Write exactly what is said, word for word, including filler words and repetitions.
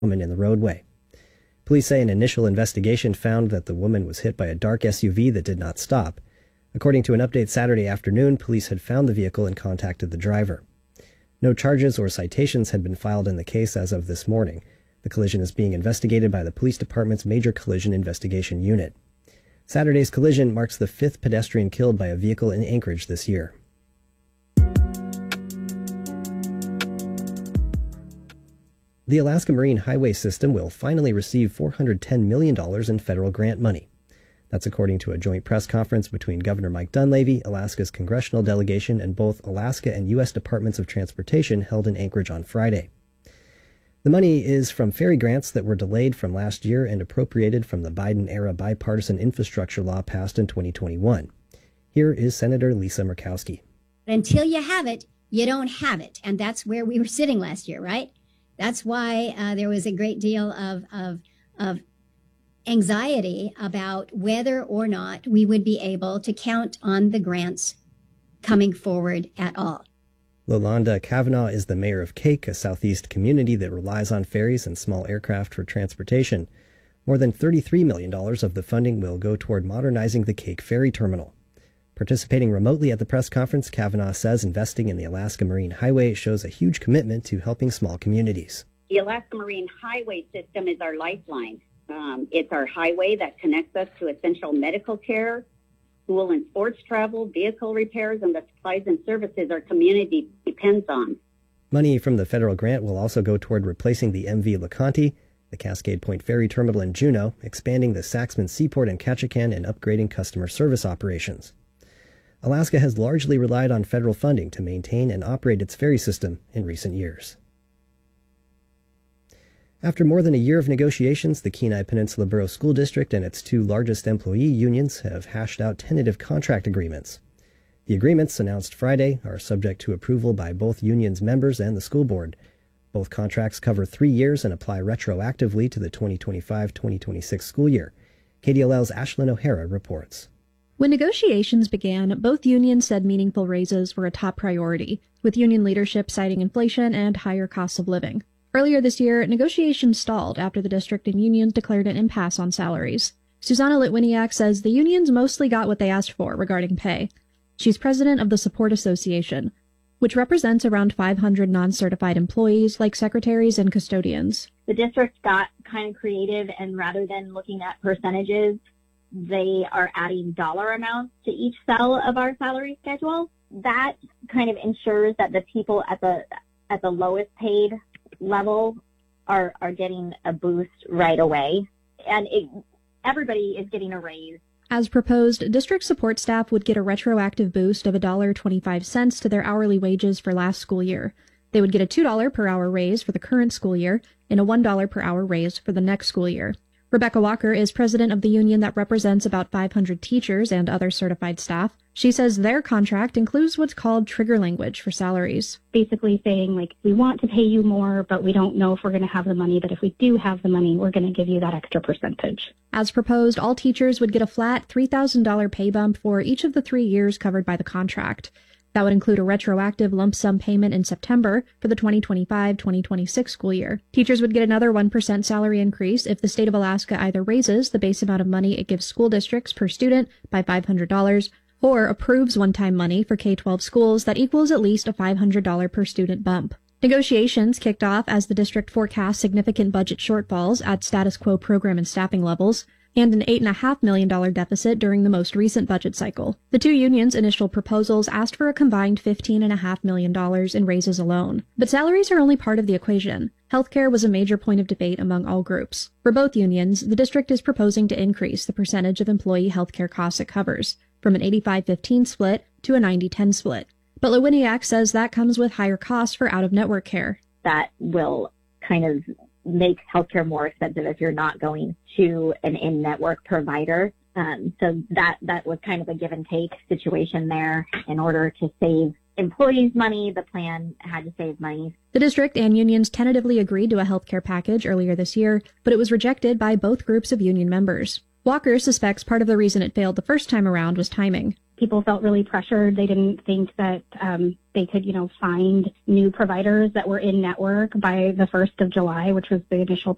woman in the roadway. Police say an initial investigation found that the woman was hit by a dark S U V that did not stop. According to an update Saturday afternoon, police had found the vehicle and contacted the driver. No charges or citations had been filed in the case as of this morning. The collision is being investigated by the police department's Major Collision Investigation Unit. Saturday's collision marks the fifth pedestrian killed by a vehicle in Anchorage this year. The Alaska Marine Highway System will finally receive four hundred ten million dollars in federal grant money. That's according to a joint press conference between Governor Mike Dunleavy, Alaska's congressional delegation, and both Alaska and U S Departments of Transportation held in Anchorage on Friday. The money is from ferry grants that were delayed from last year and appropriated from the Biden-era bipartisan infrastructure law passed in twenty twenty-one. Here is Senator Lisa Murkowski. Until you have it, you don't have it. And that's where we were sitting last year, right? That's why uh, there was a great deal of, of, of anxiety about whether or not we would be able to count on the grants coming forward at all. Lolanda Kavanaugh is the mayor of Cake, a southeast community that relies on ferries and small aircraft for transportation. More than thirty-three million dollars of the funding will go toward modernizing the Cake ferry terminal. Participating remotely at the press conference, Kavanaugh says investing in the Alaska Marine Highway shows a huge commitment to helping small communities. The Alaska Marine Highway System is our lifeline. Um, it's our highway that connects us to essential medical care, school and sports travel, vehicle repairs, and the supplies and services our community depends on. Money from the federal grant will also go toward replacing the M V LeConte, the Cascade Point Ferry Terminal in Juneau, expanding the Saxman Seaport in Ketchikan, and upgrading customer service operations. Alaska has largely relied on federal funding to maintain and operate its ferry system in recent years. After more than a year of negotiations, the Kenai Peninsula Borough School District and its two largest employee unions have hashed out tentative contract agreements. The agreements, announced Friday, are subject to approval by both unions' members and the school board. Both contracts cover three years and apply retroactively to the twenty twenty-five twenty twenty-six school year. K D L L's Ashlyn O'Hara reports. When negotiations began, both unions said meaningful raises were a top priority, with union leadership citing inflation and higher costs of living. Earlier this year, negotiations stalled after the district and unions declared an impasse on salaries. Susanna Litwiniak says the unions mostly got what they asked for regarding pay. She's president of the Support Association, which represents around five hundred non-certified employees like secretaries and custodians. The district got kind of creative, and rather than looking at percentages, they are adding dollar amounts to each cell of our salary schedule. That kind of ensures that the people at the at the lowest paid level are are getting a boost right away, and it, everybody is getting a raise. As proposed, district support staff would get a retroactive boost of one dollar and twenty-five cents to their hourly wages for last school year. They would get a two dollars per hour raise for the current school year and a one dollar per hour raise for the next school year. Rebecca Walker is president of the union that represents about five hundred teachers and other certified staff. She says their contract includes what's called trigger language for salaries. Basically saying, like, we want to pay you more, but we don't know if we're going to have the money. But if we do have the money, we're going to give you that extra percentage. As proposed, all teachers would get a flat three thousand dollars pay bump for each of the three years covered by the contract. That would include a retroactive lump sum payment in September for the twenty twenty-five twenty twenty-six school year. Teachers would get another one percent salary increase if the state of Alaska either raises the base amount of money it gives school districts per student by five hundred dollars or approves one-time money for K twelve schools that equals at least a five hundred dollars per student bump. Negotiations kicked off as the district forecast significant budget shortfalls at status quo program and staffing levels, and an eight point five million dollars deficit during the most recent budget cycle. The two unions' initial proposals asked for a combined fifteen point five million dollars in raises alone. But salaries are only part of the equation. Healthcare was a major point of debate among all groups. For both unions, the district is proposing to increase the percentage of employee healthcare costs it covers, from an eighty-five fifteen split to a ninety ten split. But Litwiniak says that comes with higher costs for out-of-network care. That will kind of make healthcare more expensive if you're not going to an in-network provider. Um, so that, that was kind of a give and take situation there. In order to save employees money, the plan had to save money. The district and unions tentatively agreed to a healthcare package earlier this year, but it was rejected by both groups of union members. Walker suspects part of the reason it failed the first time around was timing. People felt really pressured. They didn't think that um, they could, you know, find new providers that were in network by the first of July, which was the initial